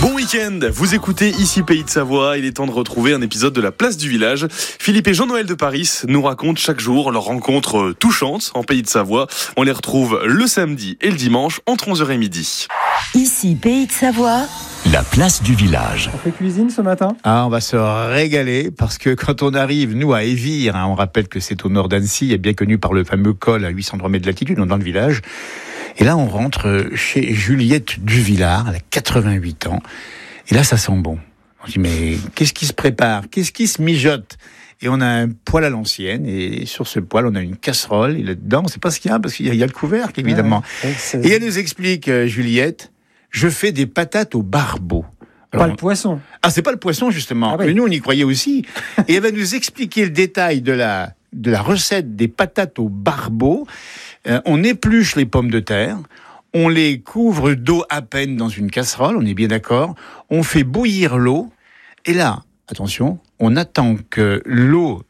Bon week-end, vous écoutez ici Pays de Savoie, il est temps de retrouver un épisode de la place du village. Philippe et Jean-Noël de Paris nous racontent chaque jour leurs rencontres touchantes en Pays de Savoie. On les retrouve le samedi et le dimanche entre 11h et midi. Ici Pays de Savoie, la place du village. On fait cuisine ce matin ? On va se régaler parce que quand on arrive, nous, à Évire, on rappelle que c'est au nord d'Annecy, et bien connu par le fameux col à 803 mètres d'altitude, dans le village. Et là, on rentre chez Juliette Duvillard, elle a 88 ans. Et là, ça sent bon. On dit, mais qu'est-ce qui se prépare ? Qu'est-ce qui se mijote ? Et on a un poêle à l'ancienne, et sur ce poêle, on a une casserole, et là-dedans, on ne sait pas ce qu'il y a, parce qu'il y a le couvercle, évidemment. Et elle nous explique, Juliette, je fais des patates au barbeau. Alors, pas le poisson. Ah, c'est pas le poisson, justement. Oui. Mais nous, on y croyait aussi. Et elle va nous expliquer le détail de la recette des patates au barbeau. On épluche les pommes de terre, on les couvre d'eau à peine dans une casserole, on est bien d'accord. On fait bouillir l'eau, et là, attention, on attend que l'eau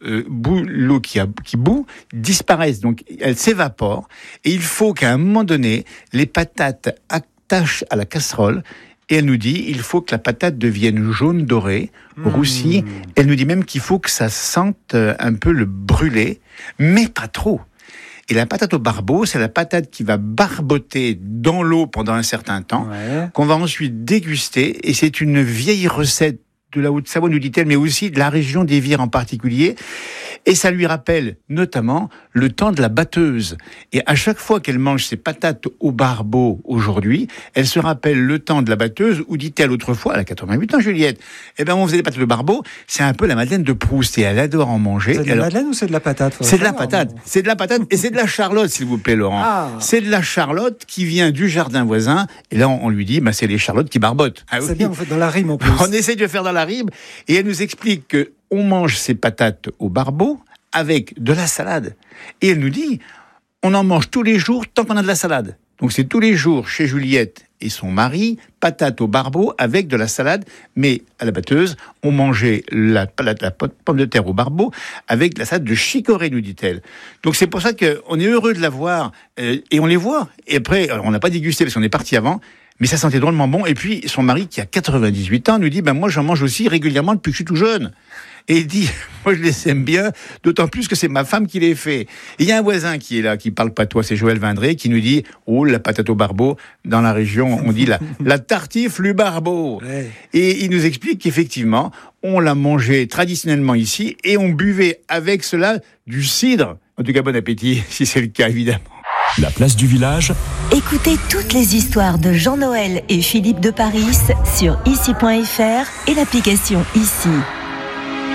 qui bout disparaisse, donc elle s'évapore, et il faut qu'à un moment donné, les patates attachent à la casserole. Et elle nous dit, il faut que la patate devienne jaune dorée, roussie. Elle nous dit même qu'il faut que ça sente un peu le brûlé, mais pas trop. Et la patate au barbeau, c'est la patate qui va barboter dans l'eau pendant un certain temps, qu'on va ensuite déguster. Et c'est une vieille recette de la Haute-Savoie, nous dit-elle, mais aussi de la région d'Évire en particulier. Et ça lui rappelle notamment le temps de la batteuse. Et à chaque fois qu'elle mange ses patates au barbeau aujourd'hui, elle se rappelle le temps de la batteuse, où dit-elle autrefois, elle a 88 ans, Juliette, on faisait des patates au barbeau, c'est un peu la Madeleine de Proust, et elle adore en manger. C'est de la Madeleine ou c'est de la patate ? C'est de la patate. C'est de la patate et c'est de la charlotte, s'il vous plaît, Laurent. C'est de la charlotte qui vient du jardin voisin. Et là, on lui dit, c'est les charlottes qui barbotent. C'est bien, on fait dans la rime en plus. On essaie de faire dans la rime. Et elle nous explique que on mange ces patates au barbeau avec de la salade. Et elle nous dit, on en mange tous les jours tant qu'on a de la salade. Donc c'est tous les jours chez Juliette et son mari, patates au barbeau avec de la salade, mais à la batteuse, on mangeait la pomme de terre au barbeau avec de la salade de chicorée, nous dit-elle. Donc c'est pour ça qu'on est heureux de la voir, et on les voit. Et après, alors on n'a pas dégusté parce qu'on est parti avant, mais ça sentait drôlement bon. Et puis, son mari, qui a 98 ans, nous dit, moi, j'en mange aussi régulièrement depuis que je suis tout jeune. Et il dit, moi, je les aime bien, d'autant plus que c'est ma femme qui les fait. Et il y a un voisin qui est là, qui parle patois, c'est Joël Vindré, qui nous dit, la patate au barbeau, dans la région, on dit la tartifle du barbeau. Ouais. Et il nous explique qu'effectivement, on l'a mangé traditionnellement ici, et on buvait avec cela du cidre. En tout cas, bon appétit, si c'est le cas, évidemment. La place du village. Écoutez toutes les histoires de Jean-Noël et Philippe de Paris sur ici.fr et l'application Ici.